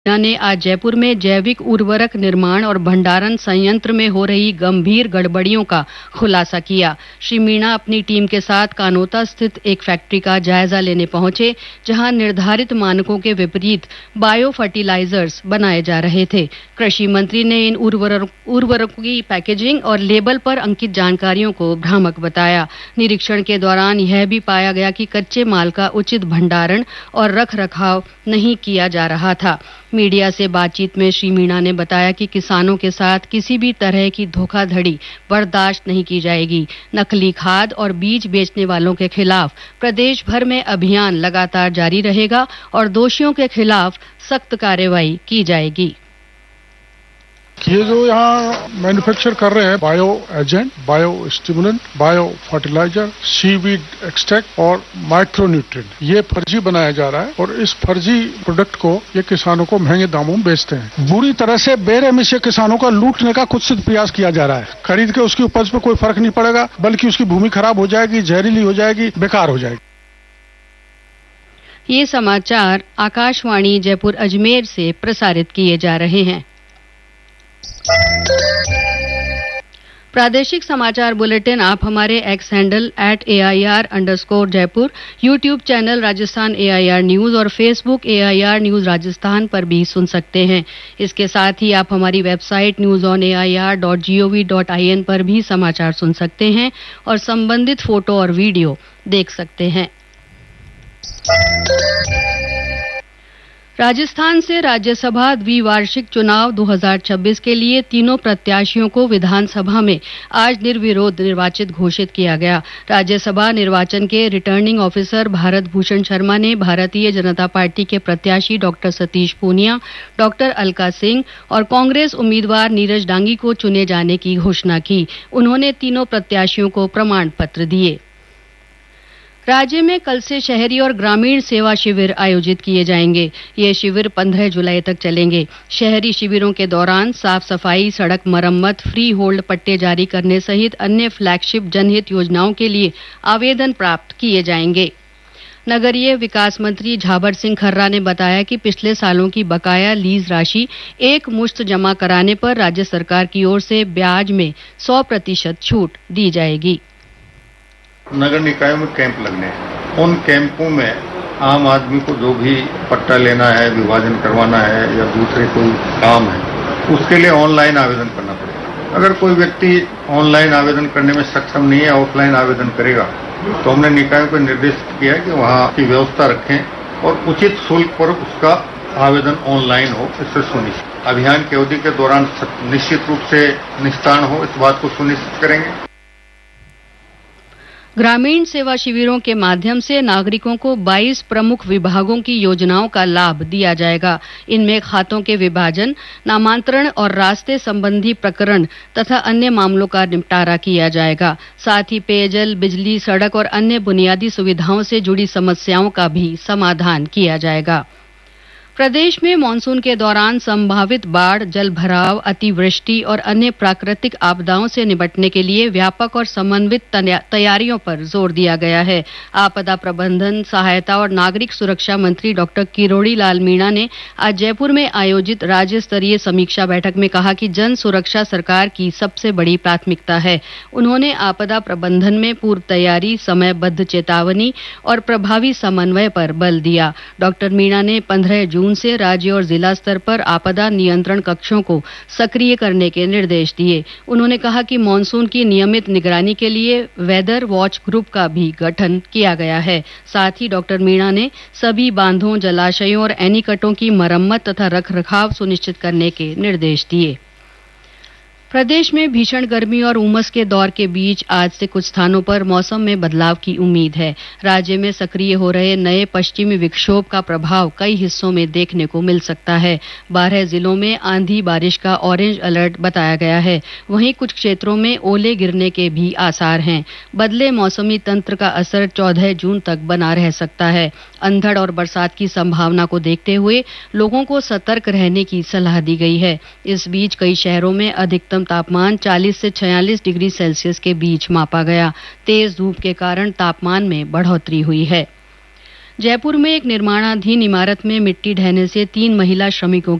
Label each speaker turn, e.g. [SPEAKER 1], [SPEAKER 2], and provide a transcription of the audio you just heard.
[SPEAKER 1] मीणा ने आज जयपुर में जैविक उर्वरक निर्माण और भंडारण संयंत्र में हो रही गंभीर गड़बड़ियों का खुलासा किया। श्री मीणा अपनी टीम के साथ कानोता स्थित एक फैक्ट्री का जायजा लेने पहुंचे, जहां निर्धारित मानकों के विपरीत बायो फर्टिलाइजर्स बनाए जा रहे थे। कृषि मंत्री ने इन उर्वरकों की पैकेजिंग और लेबल पर अंकित जानकारियों को भ्रामक बताया। निरीक्षण के दौरान यह भी पाया गया कि कच्चे माल का उचित भंडारण और रख रखाव नहीं किया जा रहा था। मीडिया से बातचीत में श्री मीणा ने बताया कि किसानों के साथ किसी भी तरह की धोखाधड़ी बर्दाश्त नहीं की जाएगी। नकली खाद और बीज बेचने वालों के खिलाफ प्रदेश भर में अभियान लगातार जारी रहेगा और दोषियों के खिलाफ सख्त कार्रवाई की जाएगी।
[SPEAKER 2] ये जो यहाँ मैन्युफैक्चर कर रहे हैं bio agent, bio stimulant, bio fertiliser, seaweed extract और माइक्रो न्यूट्रिएंट, ये फर्जी बनाया जा रहा है और इस फर्जी प्रोडक्ट को ये किसानों को महंगे दामों में बेचते हैं। बुरी तरह से बेरहमी से किसानों का लूटने का कुत्सित प्रयास किया जा रहा है। खरीद के उसकी उपज पर कोई फर्क नहीं पड़ेगा, बल्कि उसकी भूमि खराब हो जाएगी, जहरीली हो जाएगी, बेकार हो जाएगी।
[SPEAKER 1] ये समाचार आकाशवाणी जयपुर अजमेर से प्रसारित किए जा रहे हैं। प्रादेशिक समाचार बुलेटिन आप हमारे x handle @AIR_जयपुर, YouTube channel Rajasthan AIR news और फेसबुक AIR न्यूज राजस्थान पर भी सुन सकते हैं। इसके साथ ही आप हमारी वेबसाइट newsonair.gov.in पर भी समाचार सुन सकते हैं और संबंधित फोटो और वीडियो देख सकते हैं। राजस्थान से राज्यसभा द्विवार्षिक चुनाव 2026 के लिए तीनों प्रत्याशियों को विधानसभा में आज निर्विरोध निर्वाचित घोषित किया गया। राज्यसभा निर्वाचन के रिटर्निंग ऑफिसर भारत भूषण शर्मा ने भारतीय जनता पार्टी के प्रत्याशी डॉक्टर सतीश पूनिया, डॉक्टर अलका सिंह और कांग्रेस उम्मीदवार नीरज डांगी को चुने जाने की घोषणा की। उन्होंने तीनों प्रत्याशियों को प्रमाण पत्र दिए। राज्य में कल से शहरी और ग्रामीण सेवा शिविर आयोजित किए जाएंगे। ये शिविर 15 जुलाई तक चलेंगे। शहरी शिविरों के दौरान साफ सफाई, सड़क मरम्मत, फ्री होल्ड पट्टे जारी करने सहित अन्य फ्लैगशिप जनहित योजनाओं के लिए आवेदन प्राप्त किए जाएंगे। नगरीय विकास मंत्री झाबर सिंह खर्रा ने बताया कि पिछले सालों की बकाया लीज राशि एक मुश्त जमा कराने पर राज्य सरकार की ओर से ब्याज में 100% छूट दी जाएगी।
[SPEAKER 3] नगर निकायों में कैंप लगने हैं। उन कैंपों में आम आदमी को जो भी पट्टा लेना है, विभाजन करवाना है या दूसरे कोई काम है, उसके लिए ऑनलाइन आवेदन करना पड़ेगा। अगर कोई व्यक्ति ऑनलाइन आवेदन करने में सक्षम नहीं है, ऑफलाइन आवेदन करेगा, तो हमने निकायों को निर्देशित किया है कि वहाँ की व्यवस्था रखें और उचित शुल्क पर उसका आवेदन ऑनलाइन हो। इससे सुनिश्चित अभियान की अवधि के दौरान निश्चित रूप से निस्तारण हो, इस बात को सुनिश्चित करेंगे।
[SPEAKER 1] ग्रामीण सेवा शिविरों के माध्यम से नागरिकों को 22 प्रमुख विभागों की योजनाओं का लाभ दिया जाएगा। इनमें खातों के विभाजन, नामांतरण और रास्ते संबंधी प्रकरण तथा अन्य मामलों का निपटारा किया जाएगा। साथ ही पेयजल, बिजली, सड़क और अन्य बुनियादी सुविधाओं से जुड़ी समस्याओं का भी समाधान किया जाएगा। प्रदेश में मानसून के दौरान संभावित बाढ़, जलभराव, अतिवृष्टि और अन्य प्राकृतिक आपदाओं से निपटने के लिए व्यापक और समन्वित तैयारियों पर जोर दिया गया है। आपदा प्रबंधन, सहायता और नागरिक सुरक्षा मंत्री डॉक्टर किरोड़ी लाल मीणा ने आज जयपुर में आयोजित राज्य स्तरीय समीक्षा बैठक में कहा कि जन सुरक्षा सरकार की सबसे बड़ी प्राथमिकता है। उन्होंने आपदा प्रबंधन में पूर्व तैयारी, समयबद्ध चेतावनी और प्रभावी समन्वय पर बल दिया। डॉक्टर मीणा ने 15 जून से राज्य और जिला स्तर पर आपदा नियंत्रण कक्षों को सक्रिय करने के निर्देश दिए। उन्होंने कहा कि मानसून की नियमित निगरानी के लिए वेदर वॉच ग्रुप का भी गठन किया गया है। साथ ही डॉक्टर मीणा ने सभी बांधों, जलाशयों और एनीकटों की मरम्मत तथा रखरखाव सुनिश्चित करने के निर्देश दिए। प्रदेश में भीषण गर्मी और उमस के दौर के बीच आज से कुछ स्थानों पर मौसम में बदलाव की उम्मीद है। राज्य में सक्रिय हो रहे नए पश्चिमी विक्षोभ का प्रभाव कई हिस्सों में देखने को मिल सकता है। 12 जिलों में आंधी बारिश का ऑरेंज अलर्ट बताया गया है। वहीं कुछ क्षेत्रों में ओले गिरने के भी आसार हैं। बदले मौसमी तंत्र का असर 14 जून तक बना रह सकता है। अंधड़ और बरसात की संभावना को देखते हुए लोगों को सतर्क रहने की सलाह दी गई है। इस बीच कई शहरों में अधिकतम तापमान 40 से 46 डिग्री सेल्सियस के बीच मापा गया। तेज धूप के कारण तापमान में बढ़ोतरी हुई है। जयपुर में एक निर्माणाधीन इमारत में मिट्टी ढहने से 3 महिला श्रमिकों